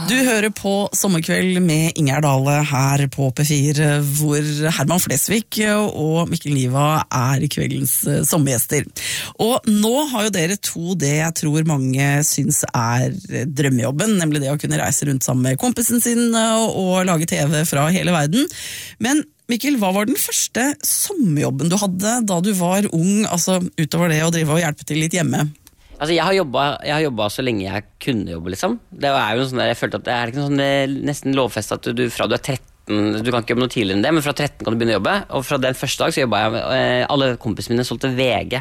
Du hører på Sommerkveld med Ingjerd Dale her på P4, hvor Herman Flesvig og Mikkel Niva er kveldens sommergjester. Og nå har jo dere to det jeg tror mange syns er drømmejobben, nemlig det å kunne reise rundt sammen med kompisen sin og lage TV fra hele verden. Men Mikkel, hva var den første sommerjobben du hadde da du var ung, altså utover det å drive og hjelpe til litt hjemme? Altså, jeg har jobbet så lenge jeg kunne jobbe, liksom. Det er jo sånn der, jeg følte at det er ikke sånn nesten lovfest at du fra du er 13, du kan ikke jobbe noe tidligere enn det, men fra 13 kan du begynne å jobbe, og fra den første dag så jobbet jeg, alle kompisene mine solgte VG.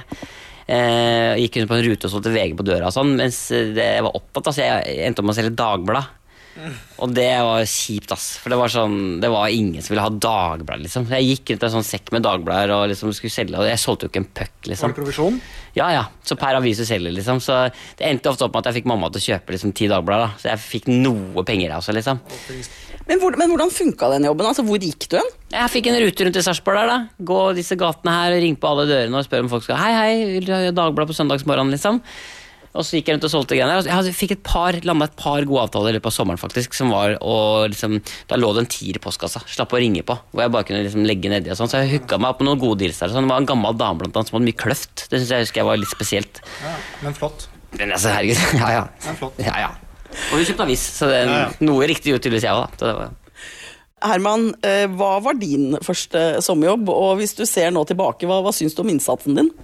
Jeg gikk rundt på en rute og solgte VG på døra og sånn, mens det var opptatt, altså jeg endte om å selge Dagblad. Og det var kjipt, ass. For det var ingen som ville ha Dagblad, liksom. Jeg gikk rundt en sånn sekk med Dagblader og liksom skulle selge, og jeg solgte jo ikke en puck, liksom. Var det provisjon? Ja, så per avis du selger, liksom. Så det endte ofte opp med at jeg fikk mamma til å kjøpe liksom 10 Dagblader, da. Så jeg fikk noe penger også, liksom. Men hvordan funket den jobben? Altså, hvor gikk du hen? Jeg fikk en rute rundt i Sarpsborg der, da. Gå disse gatene her og ringe på alle dørene og spørre om folk skal hei, vil du ha Dagblad på søndagsmorgen, liksom? Og så gikk jeg rundt og solgte greier. Jeg fikk landet et par gode avtaler i løpet av sommeren, faktisk, som var, og liksom, da lå det en 10 i postkassa, slapp å ringe på, hvor jeg bare kunne liksom legge nedi og sånn, så jeg hooket meg opp med noen gode deals der, sånn. Det var en gammel dame blant annet som hadde mye kløft, det synes jeg husker jeg var litt spesielt. Ja, men flott. Men altså, herregud, ja. Men flott. Ja. Og hun kjøpte avis, så det noe riktig jo tydeligvis jeg også, da. Herman, hva var din første sommerjobb, og hvis du ser nå tilbake, hva synes du om innsatsen din?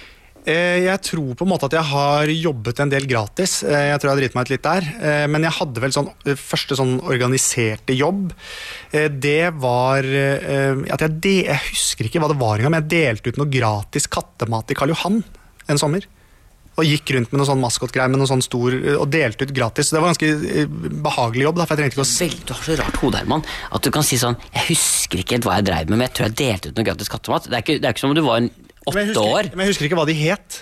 Jeg tror på en måte at jeg har jobbet en del gratis. Jeg tror jeg har dritt meg ut litt der. Men jeg hadde vel første sånn organiserte jobb. Det var at jeg husker ikke hva det var engang, men jeg delte ut noe gratis kattemat i Karl Johan en sommer. Og gikk rundt med noe sånn maskotgreier med noe sånn stor, og delte ut gratis. Så det var en ganske behagelig jobb, for jeg trengte ikke å... Du har så rart hode, Herman, at du kan si sånn, jeg husker ikke helt hva jeg drev med, men jeg tror jeg delte ut noe gratis kattemat. Det er ikke som om du var en 8 år. Men jeg husker ikke hva de het,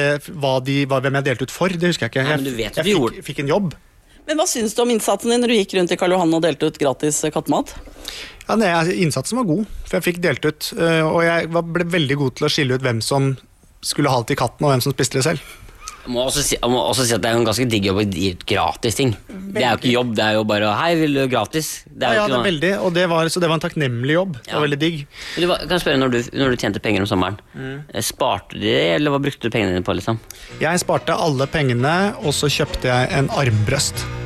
hvem jeg delte ut for, det husker jeg ikke. Nei, men du vet at jeg fikk en jobb. Men hva synes du om innsatsen din når du gikk rundt i Karl Johan og delte ut gratis kattemat? Ja, innsatsen var god, for jeg fikk delt ut, og jeg ble veldig god til å skille ut hvem som skulle ha det til katten, og hvem som spiste det selv. Jeg må også si at det er en ganske digg jobb å gi ut gratis ting. Det er jo ikke jobb, det er jo bare hei, vil du gratis? Det er det er veldig, og det var en takknemlig jobb. Det var veldig digg. Kan jeg spørre, når du tjente penger om sommeren, sparte du det, eller hva brukte du pengene dine på, liksom? Jeg sparte alle pengene, og så kjøpte jeg en armbrøst.